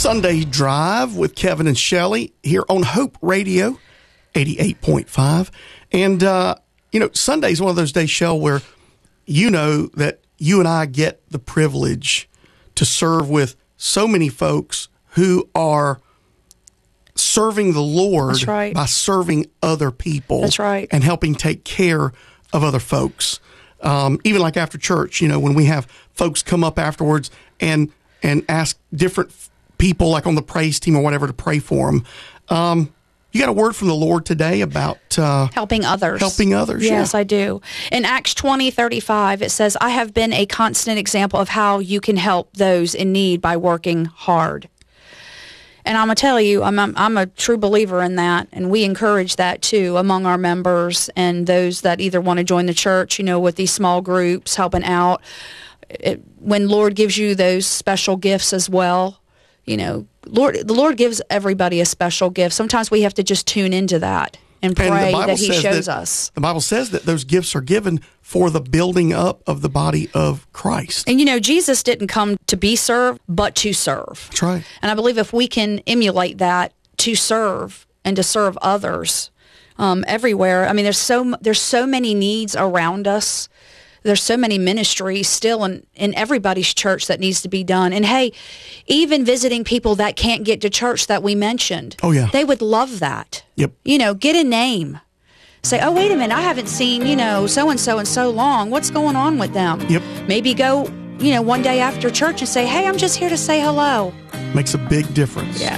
Sunday Drive with Kevin and Shelley here on Hope Radio 88.5. And, Sunday's one of those days, Shell, where you know that you and I get the privilege to serve with so many folks who are serving the Lord. That's right. By serving other people. That's right. And helping take care of other folks. Even like after church, when we have folks come up afterwards and ask different people, like on the praise team or whatever, to pray for them. You got a word from the Lord today about helping others. Helping others, yes, yeah. I do. In Acts 20:35, it says, "I have been a constant example of how you can help those in need by working hard." And I'm going to tell you, I'm a true believer in that, and we encourage that too among our members and those that either want to join the church, with these small groups, helping out. When Lord gives you those special gifts as well, the Lord gives everybody a special gift. Sometimes we have to just tune into that and pray that He shows us. The Bible says that those gifts are given for the building up of the body of Christ. And Jesus didn't come to be served, but to serve. That's right. And I believe if we can emulate that to serve and to serve others everywhere. I mean, there's so many needs around us. There's so many ministries still in everybody's church that needs to be done. And hey, even visiting people that can't get to church that we mentioned. Oh, yeah. They would love that. Yep. Get a name. Say, oh, wait a minute, I haven't seen, so-and-so in so long. What's going on with them? Yep. Maybe go, one day after church and say, hey, I'm just here to say hello. Makes a big difference. Yeah.